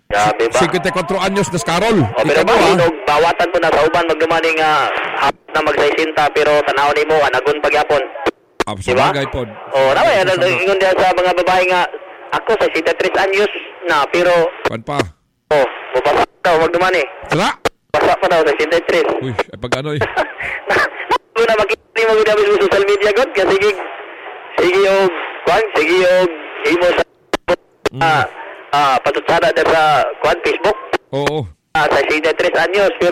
Grabe ba? 54 anyos na Carol. O pero ba, bawatan mo na sa uban magdumani nga hapon na magsaisinta pero tanaw ni mo, anagon pagyapon. Sa bagay po. O, naway, ingon diya sa mga babae nga, ako sa 63 anyos na, pero... Pan pa? O, mabasa daw, magdumani. Sala? Basa pa daw sa 63. Uy, pag ano eh. Na makikita mo ginabi sa social media, God, kasi sige yung, himo sa patutsada na sa Facebook. Oo. Sa 63 anyos, pero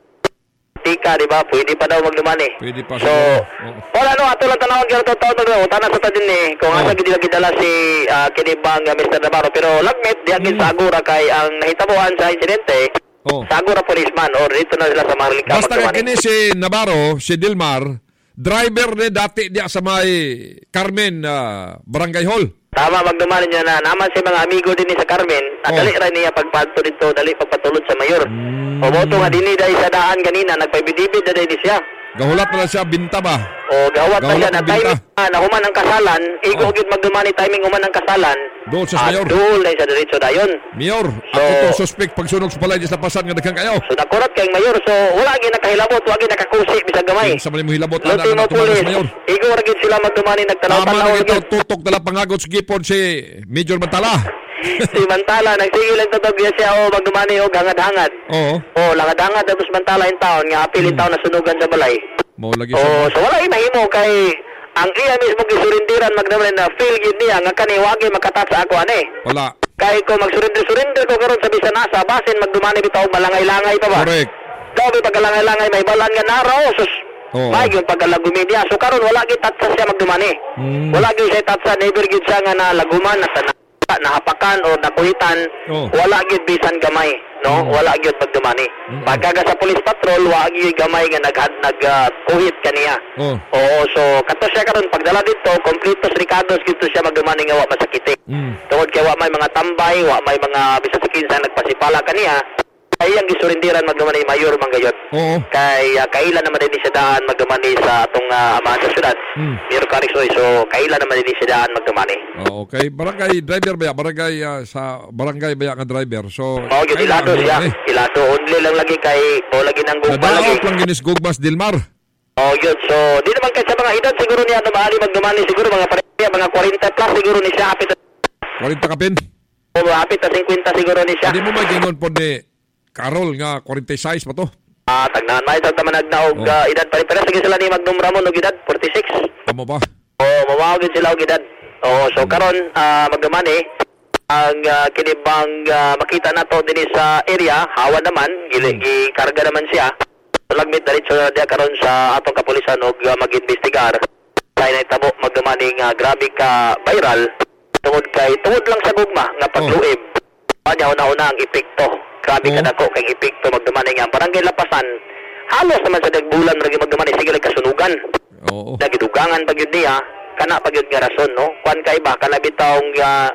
tika, di ba? Pwede pa daw magdumani. Pwede pa. So, wala no, ato lang tanawag yung totoo. Utana sa tadin eh. Kung asa gidi lagi dala si kinibang Mr. Navarro. Pero lagmit, di agin sagura kay ang nahitabuhan sa insidente. Sagura policeman or dito na sila sa Maharlika. Basta ka kini si Navarro, si Dilmar, driver ni dati diya sa may Carmen Barangay Hall. Tama, magdumani niya na naman si mga amigo din sa Carmen. Dali rin niya pagpadto dito, dali pagpatulod sa mayor. O moto nga din dahil sa daan kanina, nagpaibidibid na dahil siya. Gahulat na siya, binta ba? O gawat na siya na timing na human ang kasalan. Igugid magdumani timing human ang kasalan. Doon sa mayor. Doon na siya diretso dayon. Mayor, ako itong suspect pagsunog sa balay sa pasan nga daghang kayo. So nakurat kayong mayor. So wala gid nakahilabot, wala gid nakakusi bisag gamay. Sa mali mo hilabot ana na tumalas mayor. Igo ra gid sila magdumani nagtanaw-tanaw. Tama ito tutok dala pangagot sa gipon si Major Mantala. Si Mantala nagsigil lang tutog siya magdumani og hangad-hangad. Oo. Langad-hangad tapos Mantala in town nga apil in town na sunugan sa balay. Mo lagi siya. So wala mahimo kay ang iya mismo gisurindiran magdumani na feel gid niya nga kani wagi makatat sa ako ani. Wala. Kay ko magsurrender ko karon sa bisan nasa basin magdumani bitaw malangay-langay pa ba? Correct. Daw pagkalangay-langay may balan nga naraw sus. May gyud pagkalagumi niya. So karon wala gid tatsa siya magdumani. Wala gid siya tatsa never gid siya nga nalaguman na nahapakan o nakuhitan. Wala gid bisan gamay, no? Wala gid magdumani. Pagkaga sa police patrol wa gid gamay nga nagkuhit kaniya. Oo, so kato siya karon pagdala dito kompletos ricados gito siya magdumani nga wa masakit. Tungod kay wa may mga tambay, wa may mga bisan sa kinsa nagpasipala kaniya. Ay ang gisurindiran magdumani mayor manggayot. Kay kailan naman din siya daan magdumani sa atong amahan sa syudad. Mayor Carisoy, so kailan naman din siya daan magdumani. Okay, barangay driver ba? Barangay sa barangay ba ang driver? So yung ilado siya. Ilado only lang lagi kay o lagi nang gugma lagi. Nadaot lang ginis gugmas Dilmar. Yun. So di naman kay sa mga edad siguro niya maali magdumani siguro mga pareha mga 40 plus siguro ni siya hapit. 40 kapin? O hapit na 50 siguro ni siya. Hindi mo magingon po ni Carol nga 46 pa to. Tagnahan may tagtaman nagnaog edad pare-pare sige sila ni Magdum Ramon og edad 46. Amo ba? Mamawag sila og edad. So karon magdumani ang kinibang makita nato dinhi sa area, hawa naman gikarga naman siya. Lagmit diretso na dia karon sa atong kapulisan og mag-investigar. Kay nahitabo magdumani nga grabe ka viral tungod lang sa gugma nga pagluib. Anya una ang epekto. Grabe ka nako kay epekto magdumani nga barangay Lapasan. Halos naman sa dagbulan ragi magdumani sige kasunugan. Nagidugangan pag yun niya, kana pag yun nga rason, no? Kuan kay ba kana bitawng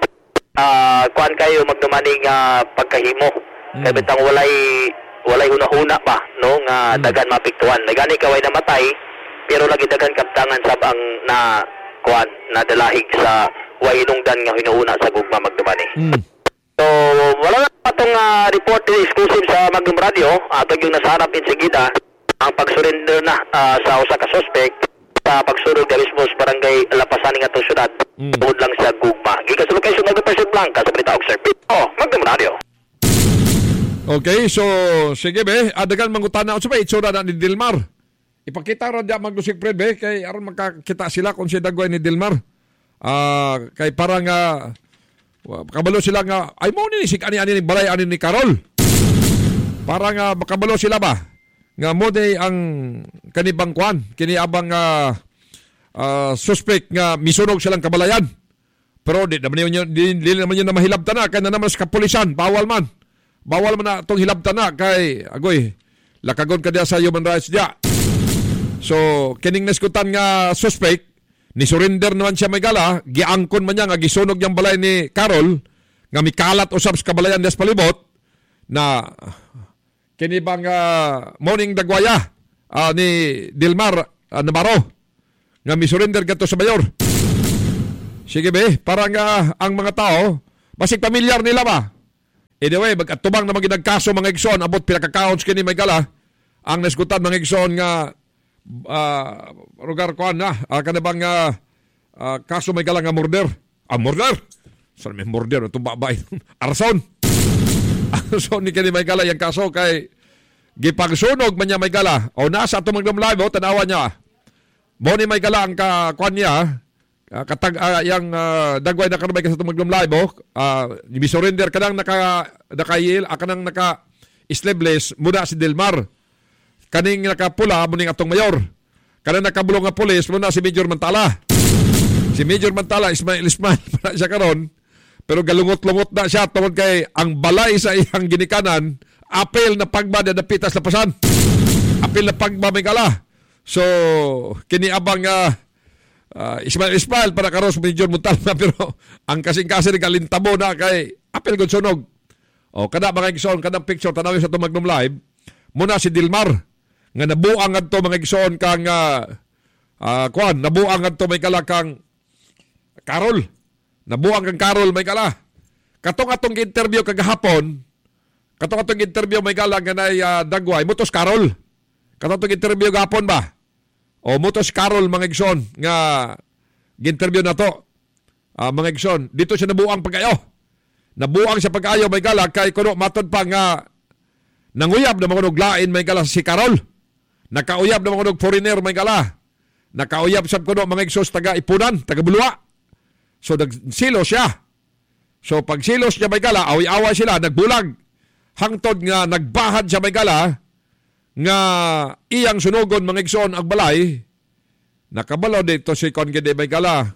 kuan kayo magdumani nga pagkahimo. Kay bitang walay hunahuna pa, no? Nga dagan mapiktuan. Nagani kaway namatay, pero lagi dagan kaptangan sab ang na kuan na dalahig sa way hinungdan nga hinuuna sa gugma magdumani. So, wala na itong report exclusive sa Magdum Radio. Pag yung nasarap insigida, ang pag-surrender na sa usa ka suspect sa pagsurog na mismo sa barangay Lapasan ng atong syudad. Tungod lang sa gugma. Gikas location ng Person Blanca sa Balita og Service. Magdum Radio. Okay, so sige be, adagan mangutana unsa ba itsura na ni Dilmar? Ipakita ra dia magdusig friend be kay aron makakita sila kung si dagway ni Dilmar. Kay parang makabalo sila nga, ay mo ni sig ani ni balay ani ni Carol. Para nga makabalo sila ba? Nga mo day ang kanibang kwan, kini abang suspect nga misunog silang kabalayan. Pero di naman yun na mahilabtan na, kaya na naman sa kapulisan, bawal man na itong hilabtan na, kay agoy, lakagon ka diya sa human rights diya. So, kining naskutan nga suspect, ni surrender naman siya may gala, giangkon man niya nga gisunog niyang balay ni Carol, nga mikalat usab sa kabalayan des palibot, na kinibang morning dagwaya ni Dilmar Navarro, nga misurrender gato sa mayor. Sige be, parang ang mga tao, basig pamilyar nila ba? Anyway, mag-atubang na maginagkaso mga igsoon, abot pila ka counts kini may gala. Ang nasgutan mga igsoon nga lugar ko na, kanabang kaso may gala nga murder. Murder? Saan may murder? Ito babay. Arson. Arson ni kini may gala yung kaso kay gipagsunog man niya may gala. O nasa ito magdamlay mo, tanawa niya. Mo ni may gala ang kakuan niya, yang dagway na kanabay ka sa ito magdamlay mo, surrender kanang kanang naka-establish muna si Delmar. Kaning nakapula, muning atong mayor. Kanang nakabulong nga pulis, muna si Major Mantala. Si Major Mantala, Ismail para siya karon. Pero galungot-lungot na siya tungod kay ang balay sa iyang ginikanan, apel na pagba na napitas na pasan. Apel na pagba may kala. So, kiniabang Ismail para karon sa Major Mantala pero ang kasing-kasing kalintabo na kay apel gud sunog. O, kada mga igsoon, kada picture, tanawin sa ito Magnum Live, muna si Dilmar, nga nabuang adto mga igsoon kang nabuang adto may kala kang Carol. Nabuang kang Carol may kala. Katong atong interview kagahapon, katong atong interview may kala ganay dagway, mutos Carol. Katong atong interview gahapon ba? O mutos Carol mga igsoon nga ginterview na to. Mga igsoon, dito siya nabuang pagayo. Nabuang siya pagayo may kala kay kuno matod pa nga nanguyab na mga lain may kala si Carol. Nakauyab na mga foreigner may kala. Nakauyab sab kuno mga igsoon taga Ipunan, taga Bulwa. So nagsilo siya. So pag silos niya may kala, away-away sila, nagbulag. Hangtod nga nagbahad siya may kala, nga iyang sunugon mga igsoon ang balay. Nakabalaw dito si Kongede may kala,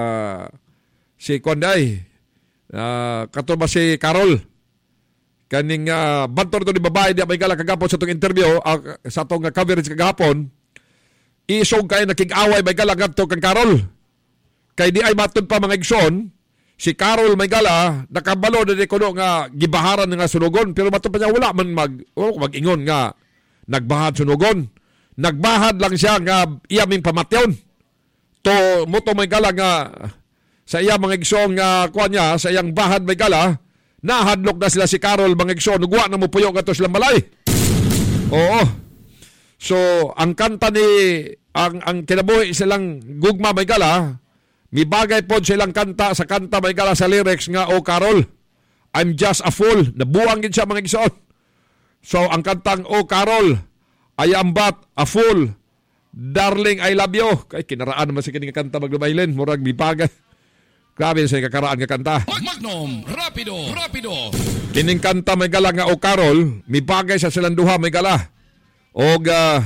si Konday, kato ba si Carol. Kaning bantor to ni babae di may kala kagapon sa itong interview, sa itong coverage kagapon, isog kayo nakig-away may kala ganto kang Carol. Kay di ay matod pa mga igsoon, si Carol may gala, nakabalo na di kuno nga gibaharan nga sunugon, pero matod pa niya wala man mag-ingon nga nagbahad sunugon. Nagbahad lang siya nga iyaming pamatyon. To muto may gala nga sa iya mga igsoon nga kuha niya, sa iyang bahad may gala, nahadlok na sila si Carol mga igsoon, nugwa na mo puyo nga to silang balay. Oo. So, ang kanta ni, ang kinabuhi silang gugma may gala, mibagay po silang kanta sa kanta may kala sa lyrics nga, "Oh Carol, I'm just a fool." Nabuang din siya mga igsoon. So ang kantang, "Oh Carol, I am but a fool. Darling, I love you." Kay kinaraan naman sa kining kanta maglubaylen, murag mibagay. Grabe sa kakaraan nga kanta. Magnum, rapido. Kining kanta may gala nga, "Oh Carol," mibagay sa silang duha may gala. Og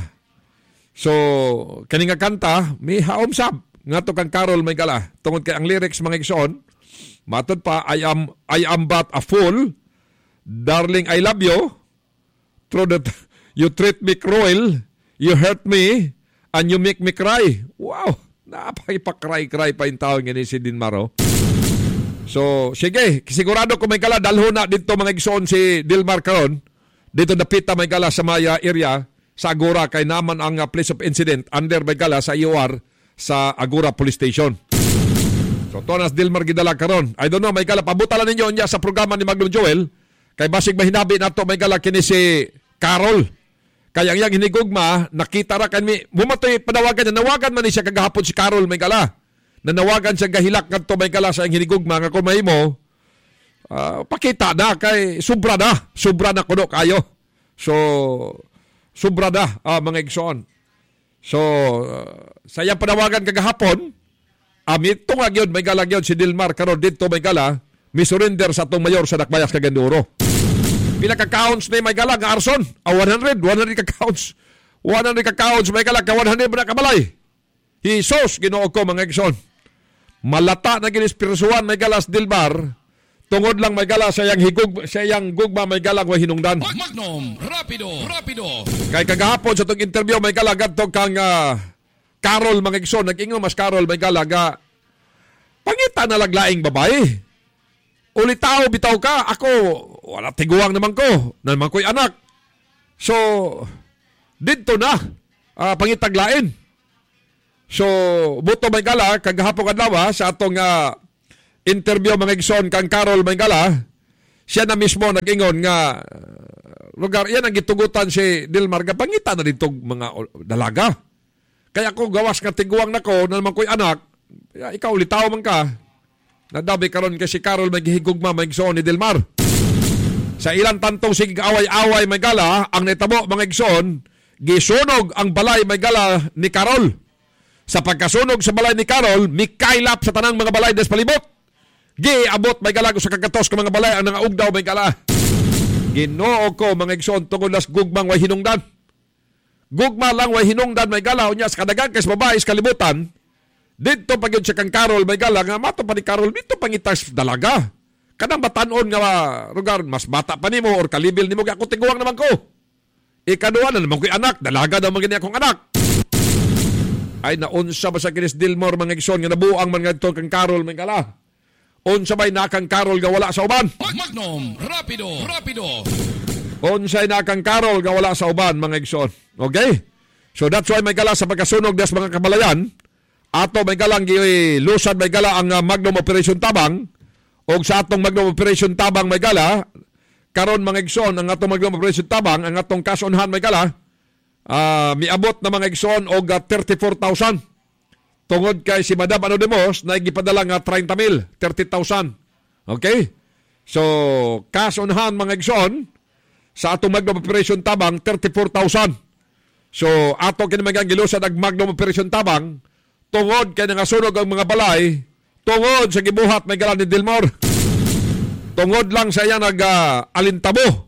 so kining nga kanta, may haomsab nga to kang Carol may gala. Tungod kay ang lyrics mga igsoon, matod pa, I am but a fool. Darling, I love you. Through that you treat me cruel, you hurt me, and you make me cry. Wow, napakipakray-cry pa yung tao nga ni si Dilmar. So, sige, sigurado ko may gala, dalho na dito mga igsoon si Dilmar karon. Dito napita may gala sa Maya area, sa Agora, kay naman ang place of incident, under may gala sa IOR, sa Agora Police Station. So, Tonas Dilmar gidala karon. I don't know, may gala, pabutalan ninyo niya sa programa ni Magnum Joel, kay basig mahinabi na to may gala kini si Carol. Kaya ang hinigugma, nakita ra kami, bumatoy panawagan niya, nawagan man ni siya kagahapon si Carol may gala. Nanawagan siya gahilak ngadto may gala sa ang hinigugma, nga kung mahimo, pakita na, kay sobra na kuno kayo. So, sobra na, mga igsoon. So, sayang panawagan kagahapon, tungag yun, may galang yun, si Dilmar karon dito may gala, may surrender sa itong mayor sa Dakbayas Caganduro. Pila ka-counts na may galang, Arson? 100 ka-counts. 100 ka-counts, may galang, 100 ba na kabalay? Hisos, ginoo ko mga igsoon. Malata na ginispirasuan may galas Dilmar, tungod lang may gala sa iyang gugma may galang wa hinungdan. Magnum, rapido. Kay kagahapon sa itong interview may gala gadto kang Carol mga igsoon, nag-ingon mas Carol may gala ga pangita na laglaing babae. Uli tao bitaw ka, ako wala tiguang naman ko'y anak. So dito na pangitaglain. So buto may gala kagahapon adlaw sa atong interview mga igsoon kang Carol may gala, siya na mismo nag-ingon nga lugar, yan ang gitugutan si Dilmar, pangita na dito mga dalaga. Kaya ko gawas nga tiguang nako na naman ko'y anak, ikaw litaw man ka, nadabi karon kay si Carol may gihigugma may igsoon ni Dilmar. Sa ilang tantong sige away-away may gala, ang netabo mga igsoon, gisunog ang balay may gala ni Carol. Sa pagkasunog sa balay ni Carol, mikailap sa tanang mga balay des palibot. Giabot may gala sa kagatos ka mga balay ang nangaugdaw may gala. Ginoo ko mga igsoon tungod las gugmang way hinungdan. Gugma lang way hinungdan may gala unya sa kadagang kes babae sa kalibutan. Dito pag yun siya kang Carol may gala nga mato pa ni Carol dito pangitas dalaga. Kanang batanon nga lugar mas bata pa nimo or kalibil nimo kay ako tiguang naman ko. Ikaduha na naman ko'y anak, dalaga daw magini akong anak. Ay naunsa ba sa kinis Dilmar mga igsoon nga nabuang man nga ito kang Carol may gala. Unsa bay na kang Carol nga wala sa uban? Magnum, rapido, rapido. Unsay na kang Carol nga wala sa uban mga igsoon. Okay? So that's why may gala sa pagkasunog des mga kabalayan. Ato may galang lusad may gala ang Magnum Operation Tabang. O sa atong Magnum Operation Tabang may gala, karon mga igsoon ang atong Magnum Operation Tabang, ang atong kasunhan may gala, miabot na mga igsoon og 34,000. Tungod kay si Madam Anonymous na gipadala nga 30,000, 30,000. Okay? So, kasunhan mga igsoon sa atong Magnum Operation Tabang 34,000. So, ato kinimagang gilusad ang Magnum Operation Tabang tungod kay nangasunog ang mga balay, tungod sa gibuhat may gala ni Dilmar. Tungod lang sa iya nag-alintabo,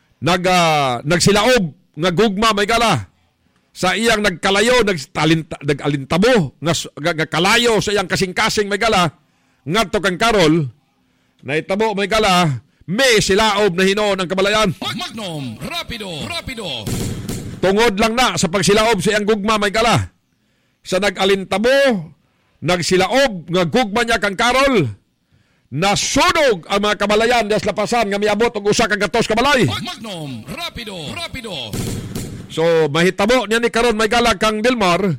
nagsilaob, nagugma may gala. Sa iyang nagkalayo, nag-alintabo, nagkalayo sa iyang kasing-kasing may gala, ngadto kang Carol, naitabo may gala, may silaob na hinoon ang kabalayan. Magnum, rapido, rapido. Tungod lang na sa pagsilaob sa iyang gugma may gala. Sa nag-alintabo, nagsilaob, nga gugma niya kang Carol, nasunog ang mga kabalayan des lapasan nga miabot og usa ka gatos kabalay. Magnum, rapido, rapido. So mahitabo niya ni karon may gala kang Dilmar.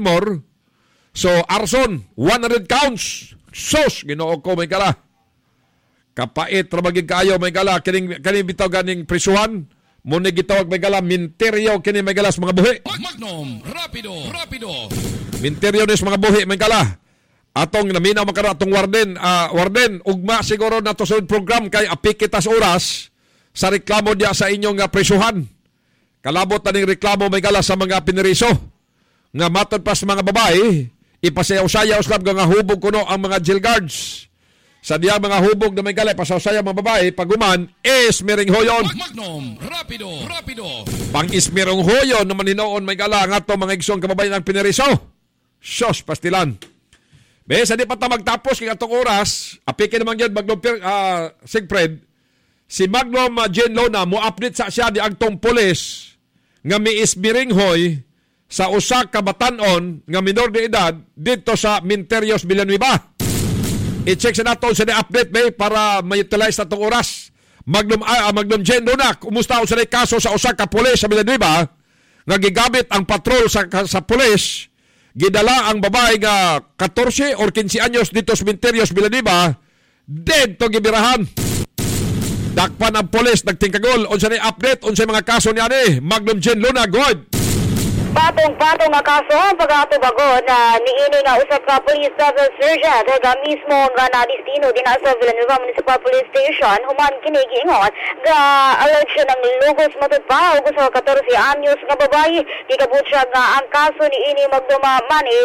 So arson 100 counts. Sus Ginoo ko may gala. Kapait ra magig kaayo may gala kining bitaw ganing prisuhan. Muna gitawag may gala minteryo kini may gala sa mga buhi. Magnum, rapido, rapido. Minteryo ni sa mga buhi may gala. Atong naminaw makara atong warden, ugma siguro na to sa program kay apikitas oras sa reklamo diya sa inyong prisuhan. Kalabot na ning reklamo may gala sa mga piniriso. Nga matod pa sa mga babae, ipasayaw-sayaw slab nga hubog kuno ang mga jail guards. Sa diya mga hubog na may gala, pasayaw-sayaw mga babae, paguman, ismiring hoyon. Magnum, rapido, rapido. Pang ismirong hoyon naman hinoon may gala nga to mga igsong kababayan ang piniriso. Sos, pastilan. Besa di pa ta magtapos kay atong oras, apike naman gyud Magnum Sigfred. Si Magnum Jen Lona mo update sa siya di agtong pulis nga miisbiring hoy sa usa ka batan-on nga minor de edad dito sa Minterios Villanueva. I-check sa nato sa update may para ma-utilize natong oras. Magnum Jen Lona, kumusta sa kaso sa usa ka pulis sa Villanueva nga gigamit ang patrol sa pulis. Gidala ang babae nga 14 or 15 anyos dito sa Minterios Villanueva, dead to gibirahan. Dakpan ang polis, nagtingkagol, unsa ni update, unsa mga kaso niya ni Magnum Jen Luna, good. Patong-patong nga kaso ang pag-atubagon na niini nga usap ka police sergeant ga mismo nga nadistino din sa Villanueva Municipal Police Station human kini giingon ga alleged ng lugos matod pa og sa 14 anyos nga babae gikabut siya nga ang kaso niini magdumani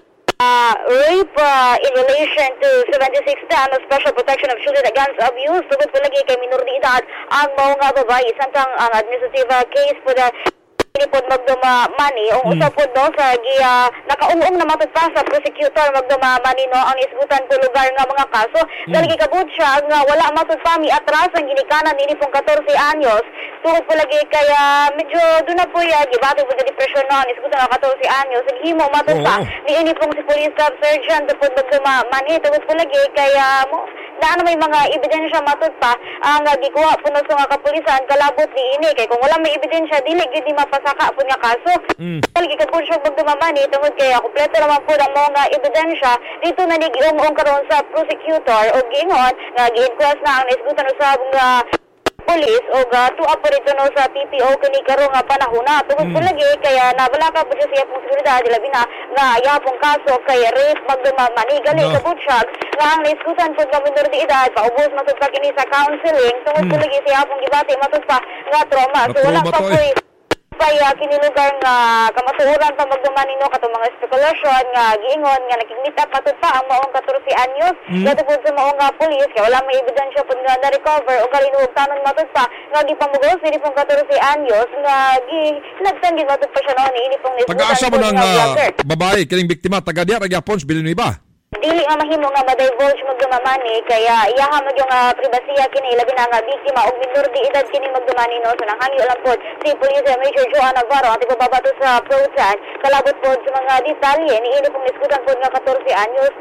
rape in relation to 7610 of Special Protection of Children Against Abuse tugod palagi kay minor de edad ang mao nga babae samtang ang administrative case po the pod magdumani ang usa pod no sa nakaungong na matagpa sa prosecutor magdumani no ang isgutan ko lugar nga mga kaso dahil gikabut siya nga wala matagpa mi atras ang ginikanan nini pong 14 anyos tungod po lagi kaya medyo doon na po gibato po sa depression no ang isgutan nga 14 anyos himo matagpa ni ini pong si police staff sergeant pod magdumani tungod po lagi kaya mo na may mga ebidensya matud pa ang gikuha puno sa nga kapulisan kalabot ni ini kay kung wala may ebidensya dili gid ni mapasaka pud nga kaso. Talgi kad pud siya magdumamani tungod kay kompleto naman pud ang mga ebidensya dito na ni giungong karon sa prosecutor o giingon nga gi-inquest na ang naisgutan usab nga police o to operate no sa PPO kini karon nga panahon na tungod po lagi kaya nabalaka po siya pong seguridad labi na nga yapong kaso kay rape magdumamani gali kabut siya nga ang naisgutan po nga minor de edad paubos matud pa kini sa counseling tungod po lagi siya pong gibati matud pa nga trauma so wala pa po kaya kinilugar nga kamatuoran pa magdumani no katong mga spekulasyon nga giingon nga nakikita patud pa ang maong 14 anyos gatupod sa maong nga pulis kaya wala may ebidensya pud nga na-recover o kalinuog tanon matud pa nga gipamugos ini pong 14 anyos nga nagtan gid matud pa siya no ini pong taga-asa mo ng babae kining biktima taga diha ra gyapon sa Villanueva. Dili nga mahimo nga ma-divulge magdumamani kaya iyaha mo yung pribasiya kini labi na nga biktima og minor de edad kini magdumani no so nanghangyo lang pod si Police Major Joan Navarro at ibabato sa Protan kalabot pod sa mga detalye ni ini pong iskutan pod nga 14 anyos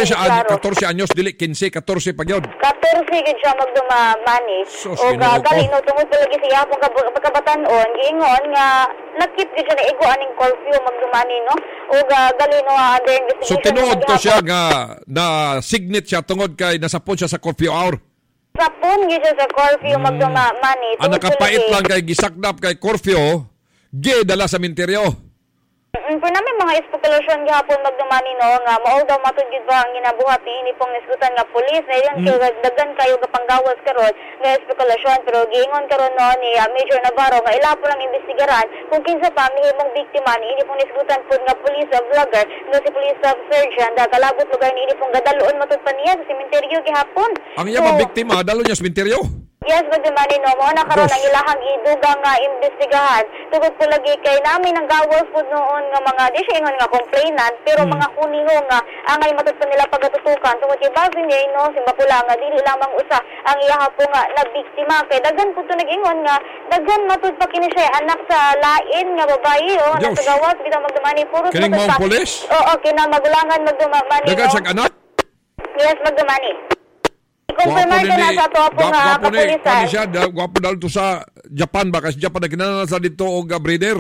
14 anyos dili 15 14 pa gyud 14 gid siya magdumamani o gali no tungod palagi siya pong pagkabatan-on giingon nga nakit gid siya na igo aning curfew magdumani no o gali no under investigation so tinuod ko siya nga na signet siya tungod kay nasapon siya sa curfew hour. Sapon gid siya sa curfew magdumani. Ang nakapait lang kay gisakdap kay curfew, dala sa minteryo. Pero namin mga espekulasyon gihapon magdumani no nga mao daw matud gid ba ang ginabuhat ni pong isgutan nga pulis na ilang daghan kayo gapanggawas karon nga espekulasyon pero giingon karon no ni Major Navarro nga ila po lang imbestigaran kung kinsa pa mihimong biktima ni ini pong isgutan pud nga police vlogger no si police sergeant da kalabot lugar ni ini pong gadalon matud pa niya sa sementeryo gihapon. Ang iya biktima dalo niya sa sementeryo. Yes, magdumani no mo na karon ang ilahang idugang nga imbestigahan tugod po lagi kay namin ang gawas po noon nga mga di siya ingon nga complainant pero mga kuniho nga angay matud pa nila pagatutukan tungod kay base niya no si Bapula nga dili lamang usa ang iyaha po nga nabiktima kay daghan po to nag-ingon nga daghan matud pa kini siya anak sa lain nga babae o nga sa gawas bitaw magdumani puro kining mga pulis oo kinagulangan magdumani daghan sa anak yes magdumani confirmar ko na sa to po nga kapulisan. Gwapo dahil to sa Japan ba? Kasi Japan na kinanasa dito o breeder.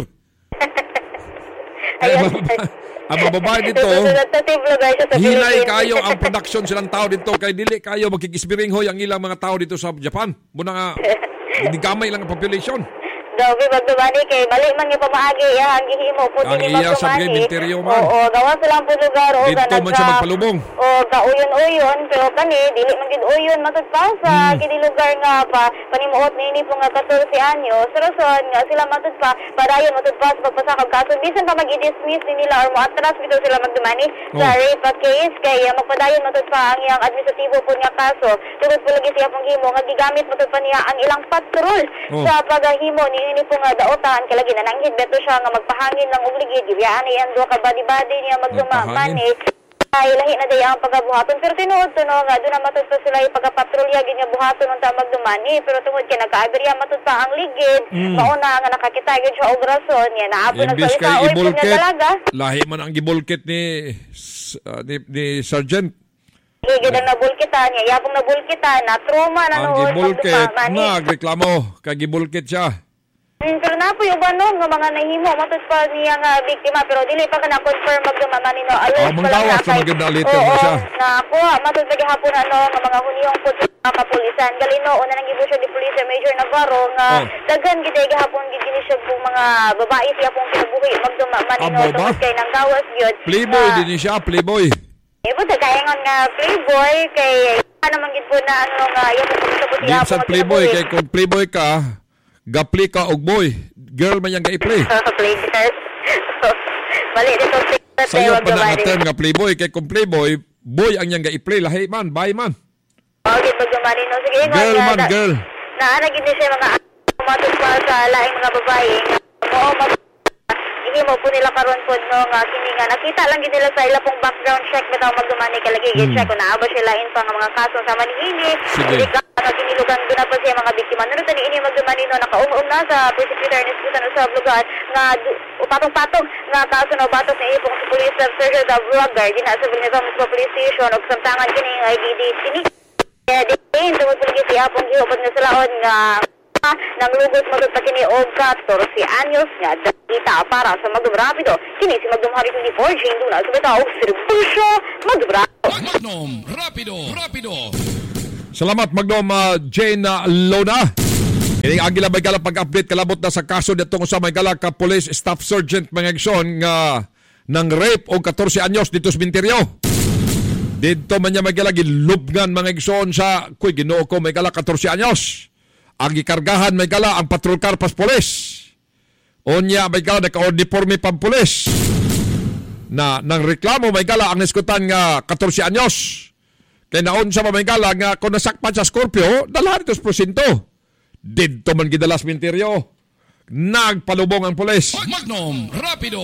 Ang babae dito, hinay kayo ang production silang tao dito. Kaya dili kayo magkikisbiringhoy ang ilang mga tao dito sa Japan. Muna nga, hindi gamay lang ang population. Dobi magdumani kay bali man yung pamaagi ang gihimo po din magdumani. Ang iya sa minteryo man. Oo, gawas lang po lugar o dito man siya magpalubong. O kauyon-uyon pero kani dili man gid uyon matud pa sa kini lugar nga pa panimuot ni po nga 14 anyos. Rason nga sila matud pa padayon matud pa sa pagpasakop kaso bisan pa magi-dismiss ni nila or moatras bitaw sila magdumani sa rape case kay magpadayon matud pa ang iyang administratibo po nga kaso. Tugod po lagi siya pong himo nga gigamit matud pa niya ang ilang patrol sa paghimo ni ini po nga daotan kalagi na nanghid beto siya nga magpahangin ng obligid gibiyaan niya do ka badi-badi niya magdumamani ay lahi na day ang pagabuhaton pero tinuod to no nga do na matud pa sila pagapatrolya gid nga buhaton unta magdumani pero tungod kay nagkaaberya matud pa ang ligid mauna nga nakakita gid siya og rason niya naabo na sa ikaw dalaga lahi man ang gibulkit ni sergeant gid ang nabulkitan niya yapong nabulkitan na trauma na ang gibulkit nagreklamo kay gibulkit siya. Pero na po yung banon ng mga nahimo matud pa niya nga biktima pero dili pa ka na-confirm magdumamani no alert pa lang na kay siya na ako matud pa gihapon ano nga mga huniyong po sa kapulisan galino una nang gibuso di Police Major Navarro nga daghan gid gihapon gid kini siya pong mga babae siya pong kinabuhi magdumamani no tungod kay nang gawas gyud playboy din siya playboy ibo ta kaingon nga playboy kay naman gid po na ano nga yung pagkabot siya sa playboy kay kung playboy ka gapli ka og boy. Girl man yang ga-i-play. Play girl. Bali dito sayo pa na term nga playboy. Kay kung playboy, boy ang yang ga-i-play. Lahi man, bye man. Okay, magdumani no. Sige, girl man, girl. Naanagin din siya mga matud pa sa laing mga babae. Oo, mo po nila karon po no nga kini nga nakita lang gid nila sa ila pong background check bitaw magdumani kay lagi gid check kung naaba sila in pa nga mga kaso sa manini dili ka kinilugan do na pa siya mga biktima no tani ini magdumani no nakaung na sa prosecutor ni Susan sa lugar nga patong-patong nga kaso no batok ni ipong police officer the vlogger dinha sa Villanueva Municipal Police Station og samtangan kini nga IDD kini Din tungod sa siya pong gihupad nga salaon nga nang lugos magud kini og 14 anyos nga kita para sa Magdum Rapido. Kini si Magdum Hari 24 Jane Duna sa bitaw og serbisyo Magdum Rapido. Magdum Rapido. Salamat Magdum Jane Lona. Kini agila may gala pag-update kalabot na sa kaso dito sa may gala ka Police Staff Sergeant mga igsoon nga nang rape og 14 anyos dito sa Mintirio. Dito man niya may gala gilubngan mga igsoon sa kuy Ginoo ko may gala 14 anyos. Ang gikargahan may gala ang patrol car pas pulis. Onya may gala naka-uniforme pang pulis. Na nang reklamo may gala ang niskutan nga 14 anyos. Kaya naon sa may gala nga kung nasakpan sa Scorpio, dalahan ito sa prosinto. Dito man gidalas Mintirio. Nagpalubong ang pulis. Magdum Rapido.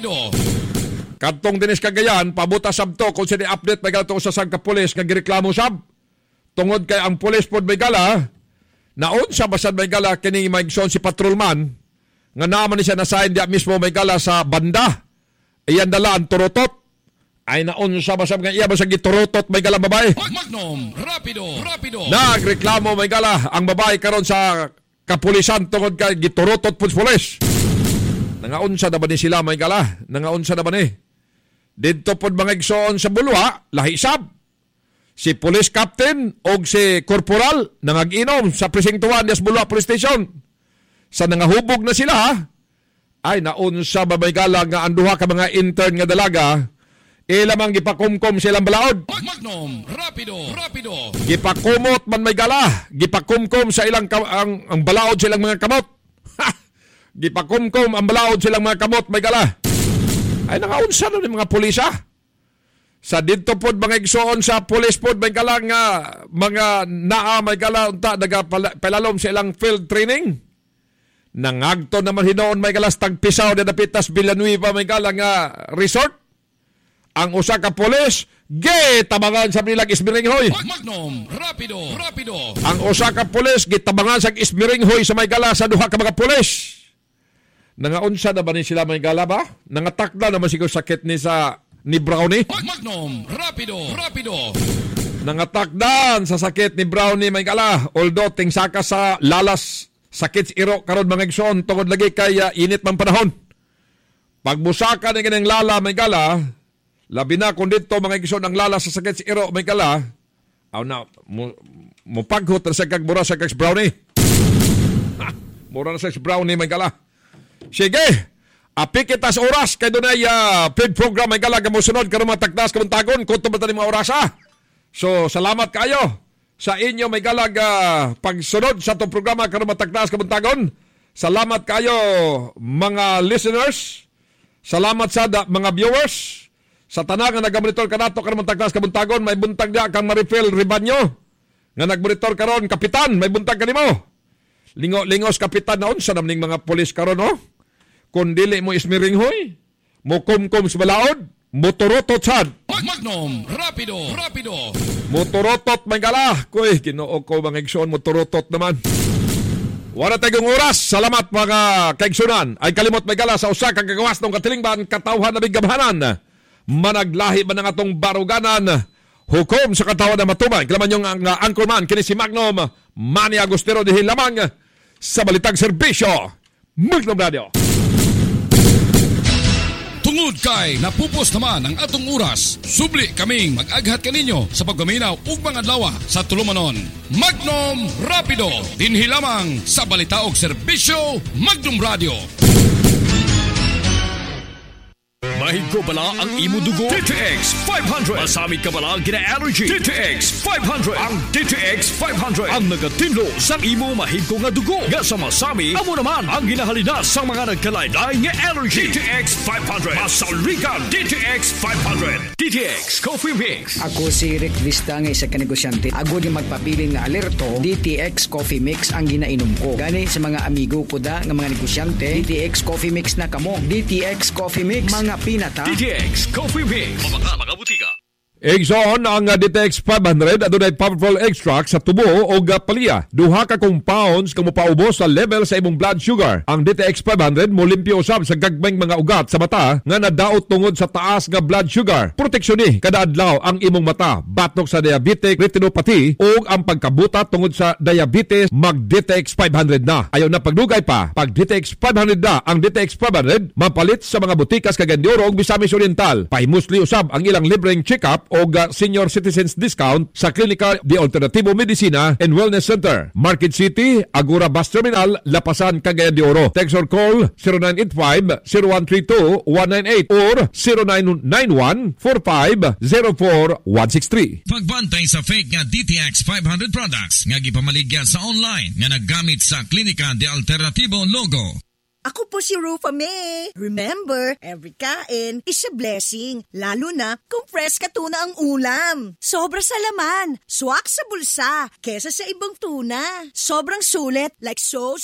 Katong dinis Cagayan, pabuta sabto kung sila update may gala sa sangka pulis nga gireklamo sab. Tungod kay ang pulis pod may gala, naon sa basad may gala kini maigsoon si patrolman nga naman ni siya nasayin diya mismo may gala sa banda. Iyan dala ang turutot. Ay naon sa basad nga iya basag giturutot may gala babae. Magdum Rapido. Nagreklamo may gala ang babae karon sa kapulisan tungod kay giturutot pud pulis. Nangaunsa na ba ni sila may gala? Nangaunsa na ba ni? Dito pod mga igsoon sa Bulwa, lahi sab. Si police captain o si corporal nangag-inom sa presinto 1 des Bulwa Police Station. Sa nangahubog na sila, ay naunsa ba may gala nga anduha ka mga intern nga dalaga, ilamang gipakumkom silang balaod. Magdum Rapido. Gipakumot man may gala, gipakumkom sa ilang ang balaod silang mga kamot. Gipakumkom ang balaod silang mga kamot may gala. Ay nangaunsa na ng mga pulisa. Sa dito pod mga igsoon sa police pod may gala nga mga naa may gala unta nagapalalom sa ilang field training. Nangagto naman hinoon may gala tagpisaw na napitas Villanueva may gala nga resort. Ang usa ka pulis gitabangan sa nilang Ismiringhoy. Magdum Rapido. Ang usa ka pulis gitabangan sa Ismiringhoy sa may gala sa duha ka mga pulis. Nangaunsa na ba ni sila may gala ba? Nangatakda naman siguro sakit ni Brownie. Magdum Rapido. Nangatakdan sa sakit ni Brownie may gala. Although tingsaka sa lalas sakit iro karon mga igsoon tungod lagi kay init man panahon. Pagbusaka ni kanang lala may gala, labi na kung dito mga igsoon ang lala sa sakit iro may gala. Aw na mo paghot sa kag mura sa kag Brownie. Mura na sa Brownie may gala. Sige, api kita sa oras kay doon ay paid program may gala mo sunod karon matakdas kamuntagon kung tumata ni mga orasa. So, salamat kayo sa inyo may galag pagsunod sa itong programa karon matakdas kamuntagon. Salamat kayo mga listeners. Salamat sa mga viewers. Sa tanang nga nag-monitor ka nato karon matakdas kamuntagon, may buntag niya kang Marifel Ribanyo nga nag-monitor karon, kapitan, may buntag kanimo. Lingos kapitan naon sa namning mga pulis karon no? Kung dili mo Ismiringhoy, mo kumkum sa balaod, mo turotot sad. Magdum Rapido. Mo turotot may gala. Kuy, Ginoo ko mga igsoon, mo turotot naman. Wala tayong oras. Salamat mga kaigsunan. Ay kalimot may gala sa usa kang kagawas ng katilingban, katawhan na biggamhanan. Managlahi ba ng atong baruganan? Hukom sa katawhan na matubay. Kalaman yung ang anchorman, kini si Magnum Manny Agustero dihil lamang sa Balitang Serbisyo. Magdum Radio. Tungod kay napupos naman ang atong oras, subli kaming mag-aghat kaninyo sa paggaminaw ug mga adlaw sa tulumanon. Magdum Rapido, dinhi lamang sa Balita ug Serbisyo, Magdum Radio. Mahig ko bala ang imo dugo? DTX 500. Masamit ka bala ang gina-allergy? DTX 500. Ang DTX 500 ang nagatinlo sa imo mahig ko nga dugo. Nga sa masami, amo naman ang ginahalinas sa mga nagkalaylay nga allergy. DTX 500. Masaligan DTX 500. DTX Coffee Mix. Ako si Rick Vista nga isa ka negosyante. Agod yung magpabilin nga alerto, DTX Coffee Mix ang ginainom ko. Gani sa mga amigo ko da nga mga negosyante, DTX Coffee Mix na kamo. DTX Coffee Mix, mga pinata. DTX Coffee Mix. Mga butika. Igsoon ang DTX 500 adunay powerful extract sa tubo o palya. Duha ka compounds kamo paubos sa level sa imong blood sugar. Ang DTX 500 mo limpyo usab sa gagmayng mga ugat sa mata nga nadaot tungod sa taas nga blood sugar. Proteksyon ni kada adlaw ang imong mata batok sa diabetic retinopathy o ang pagkabuta tungod sa diabetes. Mag DTX 500 na. Ayaw na pagdugay pa. Pag DTX 500 na, ang DTX 500 mapalit sa mga butikas Cagayan ug Misamis Oriental. Pahimusli usab ang ilang libreng check-up o senior citizens discount sa Klinika de Alternativo Medicina and Wellness Center, Market City, Agora Bus Terminal, Lapasan, Cagayan de Oro. Text or call 0985-0132-198 or 0991-4504-163. Pagbantay sa fake nga DTX 500 products nga gipamaligya sa online nga naggamit sa Klinika de Alternativo logo. Ako po si Rufa May. Remember, every kain is a blessing. Lalo na kung fresh ka tuna ang ulam. Sobra sa laman, swak sa bulsa, kesa sa ibang tuna. Sobrang sulit, like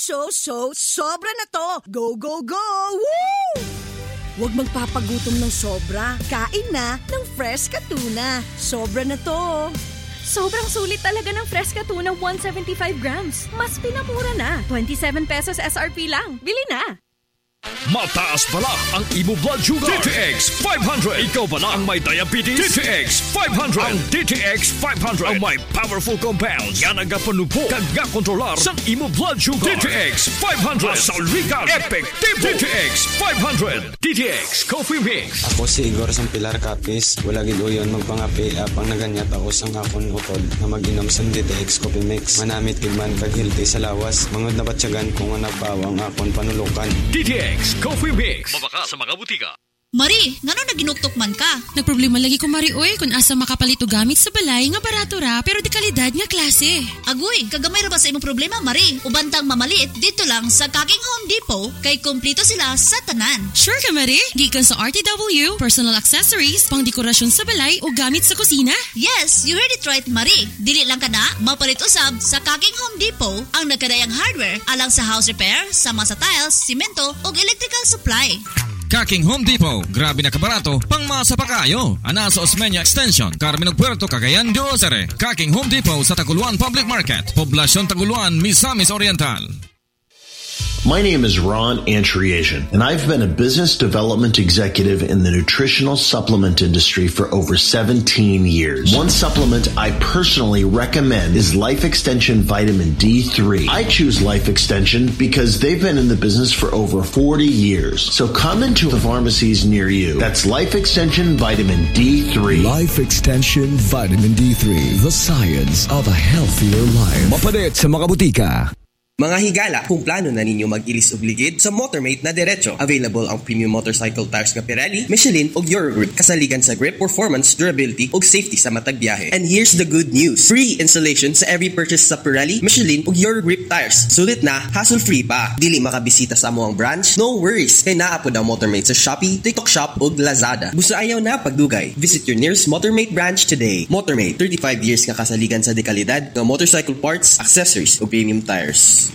sobra na to. Go, go, go! Woo! Huwag magpapagutom ng sobra. Kain na ng fresh ka tuna. Sobra na to. Sobrang sulit talaga ng Fresca Tuna 175 grams. Mas pinamura na. 27 pesos SRP lang. Bili na! Mataas pala ang imo blood sugar. DTX 500. Ikaw pala ang may diabetes. DTX 500. Ang DTX 500 ang may powerful compounds nga nagapanupo kag kontrolar sa imo blood sugar. DTX 500. Masalwikan. Epektibo. DTX 500. DTX Coffee Mix. Ako si Igor Sampilar Capis. Wala gid uyon magpangapi apang naganyat ako sang akon utod na mag-inom sa DTX Coffee Mix. Manamit gid man kag healthy sa lawas. Mangod na batyagan kung nga nagpawang akon panulukan. DTX Coffee Mix. Mabaka sa mga butika. Mari, ngano naginuktok man ka? Nagproblema lagi ko Mari oy kung asa makapalit og gamit sa balay nga barato ra pero di kalidad nga klase. Agoy, kagamay ra ba sa imong problema Mari? Ubantang mamalit dito lang sa Kaking Home Depot kay kumpleto sila sa tanan. Sure ka Mari? Gikan sa RTW, personal accessories, pangdekorasyon sa balay o gamit sa kusina? Yes, you heard it right Mari. Dili lang kana mapalit usab sa Kaking Home Depot ang nagkadayang hardware alang sa house repair, sama sa tiles, simento ug electrical supply. Kaking Home Depot, grabe na kabarato, pangmasa pa kayo. Ana sa Osmeña Extension, Carmen Puerto, Cagayan de Oro. Kaking Home Depot sa Taguluan Public Market, Poblasyon Taguluan, Misamis Oriental. My name is Ron Antriasian, and I've been a business development executive in the nutritional supplement industry for over 17 years. One supplement I personally recommend is Life Extension Vitamin D3. I choose Life Extension because they've been in the business for over 40 years. So come into the pharmacies near you. That's Life Extension Vitamin D3. Life Extension Vitamin D3, the science of a healthier life. Mapalit sa mga butika. Mga higala, kung plano na ninyo mag-ilis og ligid sa Motormate na diretso, available ang premium motorcycle tires nga Pirelli, Michelin ug Eurogrip, kasaligan sa grip, performance, durability ug safety sa matag biyahe. And here's the good news. Free installation sa every purchase sa Pirelli, Michelin ug Eurogrip tires. Sulit na, hassle-free pa. Dili makabisita sa amoang branch? No worries. Kay naa pod ang Motormate sa Shopee, TikTok Shop ug Lazada. Busa ayaw na pagdugay. Visit your nearest Motormate branch today. Motormate, 35 years nga kasaligan sa dekalidad ng motorcycle parts, accessories ug premium tires.